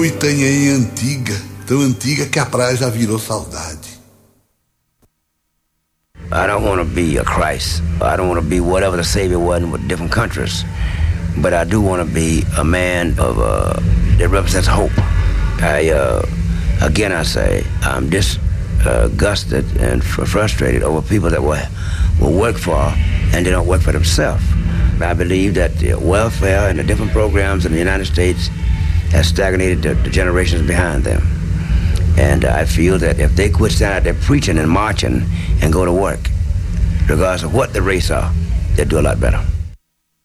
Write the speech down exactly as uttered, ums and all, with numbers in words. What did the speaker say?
Itanhaém antiga, tão antiga que a praia já virou saudade. I don't want to be a Christ. I don't want to be whatever the Savior was in different countries. But I do want to be a man of uh, that represents hope. I, uh, again, I say, I'm disgusted and fr- frustrated over people that will, will work for and they don't work for themselves. I believe that the welfare and the different programs in the United States has stagnated the, the generations behind them. And I feel that if they quit standing out there preaching and marching and go to work, regardless of what the race are, they'll do a lot better.